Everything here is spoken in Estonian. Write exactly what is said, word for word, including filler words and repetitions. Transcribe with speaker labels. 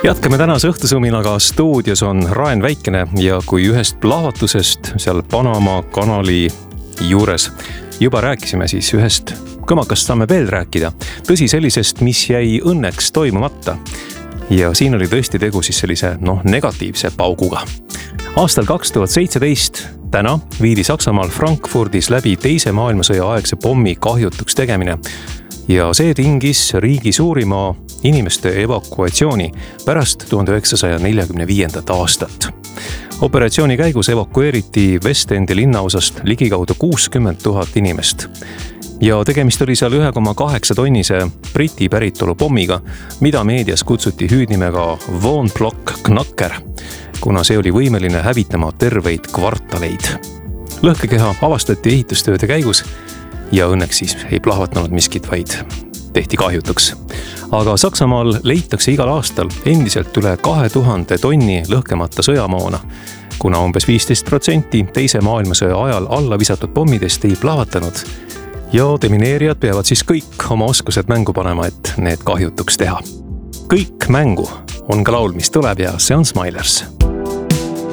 Speaker 1: Jätkame tänase õhtusuminaga. Stuudios on Raen Väikene ja kui ühest plahvatusest seal Panama kanali juures juba rääkisime, siis ühest kõmakast saame veel rääkida. Tõsi sellisest, mis jäi õnneks toimumata. Ja siin oli tõesti tegu siis sellise noh, negatiivse pauguga. Aastal kaks tuhat seitseteist täna viidi Saksamaal Frankfurdis läbi teise maailmasõja aegse pommi kahjutuks tegemine. Ja see tingis riigi suurima inimeste evakuatsiooni pärast tuhande üheksasaja neljakümne viiendat aastat. Operatsiooni käigus evakueeriti West Endi linnaosast ligikaudu kuuskümmend tuhat inimest. Ja tegemist oli seal üks koma kaheksa tonnise Briti päritolu pommiga, mida meedias kutsuti hüüdnimega Von Block Knacker, kuna see oli võimeline hävitama terveid kvartaleid. Lõhkekeha avastati ehitustööde käigus ja õnneks siis ei plahvatanud miskit, vaid tehti kahjutuks. Aga Saksamaal leitakse igal aastal endiselt üle kahe tuhande tonni lõhkemata sõjamoona, kuna umbes viisteist protsenti teise maailmasõja ajal alla visatud pommidest ei plahvatanud. Ja demineerijad peavad siis kõik oma oskused mängu panema, et need kahjutuks teha. Kõik mängu on ka laul, mis tuleb ja see on Smilers.